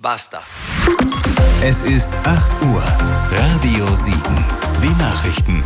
Basta. Es ist 8 Uhr. Radio Siegen. Die Nachrichten.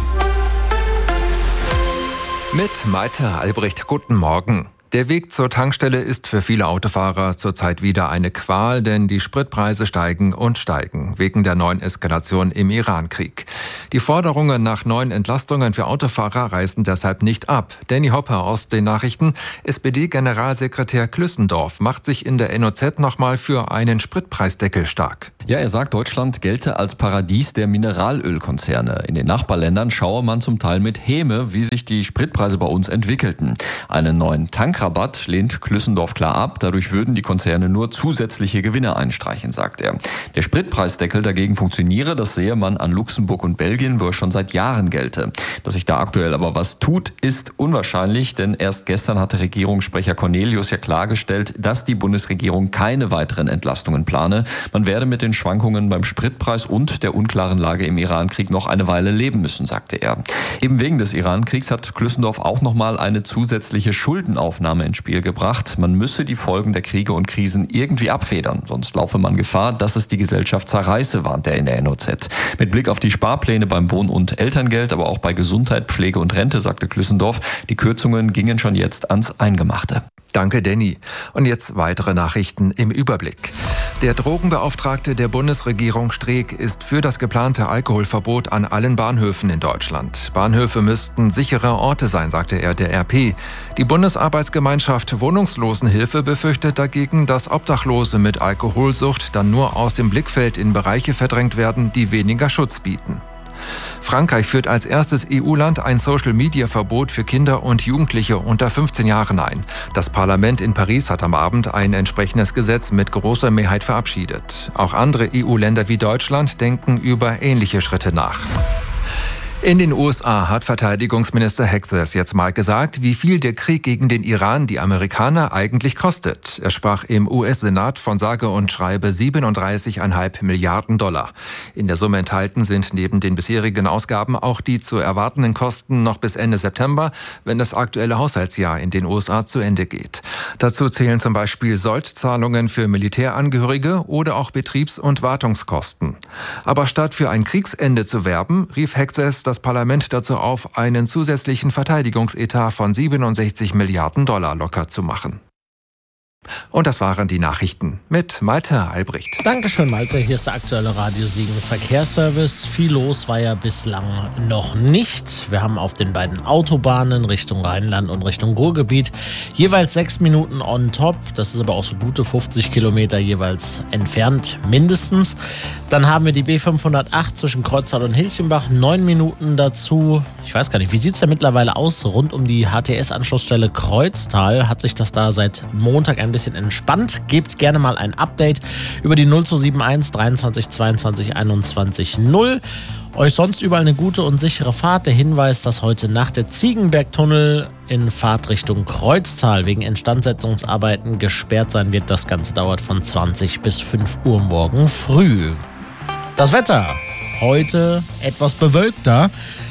Mit Malte Albrecht, guten Morgen. Der Weg zur Tankstelle ist für viele Autofahrer zurzeit wieder eine Qual, denn die Spritpreise steigen und steigen, wegen der neuen Eskalation im Iran-Krieg. Die Forderungen nach neuen Entlastungen für Autofahrer reißen deshalb nicht ab. Danny Hopper aus den Nachrichten. SPD-Generalsekretär Klüssendorf macht sich in der NOZ nochmal für einen Spritpreisdeckel stark. Ja, er sagt, Deutschland gelte als Paradies der Mineralölkonzerne. In den Nachbarländern schaue man zum Teil mit Häme, wie sich die Spritpreise bei uns entwickelten. Einen neuen Tankrabatt lehnt Klüssendorf klar ab. Dadurch würden die Konzerne nur zusätzliche Gewinne einstreichen, sagt er. Der Spritpreisdeckel dagegen funktioniere, das sehe man an Luxemburg und Belgien, wo er schon seit Jahren gelte. Dass sich da aktuell aber was tut, ist unwahrscheinlich, denn erst gestern hatte Regierungssprecher Cornelius ja klargestellt, dass die Bundesregierung keine weiteren Entlastungen plane. Man werde mit den Schwankungen beim Spritpreis und der unklaren Lage im Iran-Krieg noch eine Weile leben müssen, sagte er. Eben wegen des Iran-Kriegs hat Klüssendorf auch nochmal eine zusätzliche Schuldenaufnahme ins Spiel gebracht. Man müsse die Folgen der Kriege und Krisen irgendwie abfedern, sonst laufe man Gefahr, dass es die Gesellschaft zerreiße, warnt er in der NOZ. Mit Blick auf die Sparpläne beim Wohn- und Elterngeld, aber auch bei Gesundheit, Pflege und Rente, sagte Klüssendorf, die Kürzungen gingen schon jetzt ans Eingemachte. Danke, Danny. Und jetzt weitere Nachrichten im Überblick. Der Drogenbeauftragte der Bundesregierung Streeck ist für das geplante Alkoholverbot an allen Bahnhöfen in Deutschland. Bahnhöfe müssten sichere Orte sein, sagte er der RP. Die Bundesarbeitsgemeinschaft Wohnungslosenhilfe befürchtet dagegen, dass Obdachlose mit Alkoholsucht dann nur aus dem Blickfeld in Bereiche verdrängt werden, die weniger Schutz bieten. Frankreich führt als erstes EU-Land ein Social-Media-Verbot für Kinder und Jugendliche unter 15 Jahren ein. Das Parlament in Paris hat am Abend ein entsprechendes Gesetz mit großer Mehrheit verabschiedet. Auch andere EU-Länder wie Deutschland denken über ähnliche Schritte nach. In den USA hat Verteidigungsminister Hegseth jetzt mal gesagt, wie viel der Krieg gegen den Iran die Amerikaner eigentlich kostet. Er sprach im US-Senat von sage und schreibe 37,5 Milliarden $. In der Summe enthalten sind neben den bisherigen Ausgaben auch die zu erwartenden Kosten noch bis Ende September, wenn das aktuelle Haushaltsjahr in den USA zu Ende geht. Dazu zählen zum Beispiel Soldzahlungen für Militärangehörige oder auch Betriebs- und Wartungskosten. Aber statt für ein Kriegsende zu werben, rief Hegseth das Parlament dazu auf, einen zusätzlichen Verteidigungsetat von 67 Milliarden $ locker zu machen. Und das waren die Nachrichten mit Malte Albrecht. Dankeschön, Malte. Hier ist der aktuelle Radio Siegen Verkehrsservice. Viel los war ja bislang noch nicht. Wir haben auf den beiden Autobahnen Richtung Rheinland und Richtung Ruhrgebiet jeweils 6 Minuten on top. Das ist aber auch so gute 50 Kilometer jeweils entfernt, mindestens. Dann haben wir die B508 zwischen Kreuztal und Hilchenbach, 9 Minuten dazu. Ich weiß gar nicht, wie sieht es denn mittlerweile aus? Rund um die HTS-Anschlussstelle Kreuztal hat sich das da seit Montag ein bisschen entspannt. Gebt gerne mal ein Update über die 0271 23 22 21 0. Euch sonst überall eine gute und sichere Fahrt. Der Hinweis, dass heute Nacht der Ziegenbergtunnel in Fahrtrichtung Kreuztal wegen Instandsetzungsarbeiten gesperrt sein wird. Das Ganze dauert von 20 bis 5 Uhr morgen früh. Das Wetter. Heute etwas bewölkter.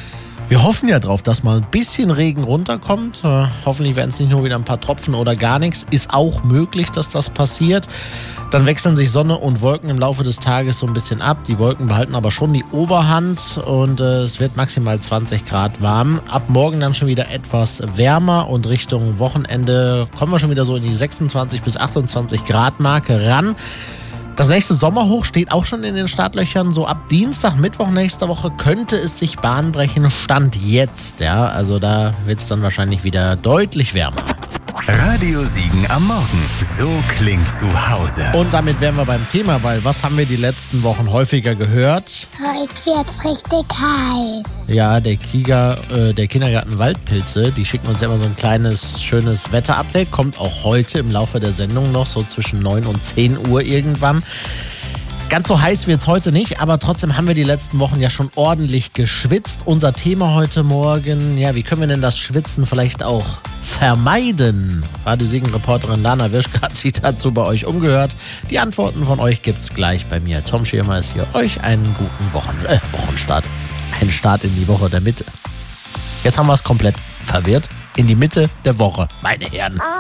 Wir hoffen ja drauf, dass mal ein bisschen Regen runterkommt. Hoffentlich werden es nicht nur wieder ein paar Tropfen oder gar nichts. Ist auch möglich, dass das passiert. Dann wechseln sich Sonne und Wolken im Laufe des Tages so ein bisschen ab. Die Wolken behalten aber schon die Oberhand und es wird maximal 20 Grad warm. Ab morgen dann schon wieder etwas wärmer und Richtung Wochenende kommen wir schon wieder so in die 26 bis 28 Grad Marke ran. Das nächste Sommerhoch steht auch schon in den Startlöchern. So ab Dienstag, Mittwoch nächster Woche könnte es sich Bahn brechen. Stand jetzt, ja. Also da wird es dann wahrscheinlich wieder deutlich wärmer. Radio Siegen am Morgen. So klingt zu Hause. Und damit wären wir beim Thema, weil was haben wir die letzten Wochen häufiger gehört? Heute wird's richtig heiß. Ja, der Kindergarten Waldpilze, die schicken uns ja immer so ein kleines, schönes Wetterupdate. Kommt auch heute im Laufe der Sendung noch, so zwischen 9 und 10 Uhr irgendwann. Ganz so heiß wird es heute nicht, aber trotzdem haben wir die letzten Wochen ja schon ordentlich geschwitzt. Unser Thema heute Morgen, ja, wie können wir denn das Schwitzen vielleicht auch vermeiden? Radio Siegen-Reporterin Lana Wischke hat sich dazu bei euch umgehört. Die Antworten von euch gibt's gleich bei mir. Tom Schirmer ist hier. Euch einen guten Wochenstart. Einen Start in die Woche der Mitte. Jetzt haben wir es komplett verwirrt. In die Mitte der Woche, meine Herren.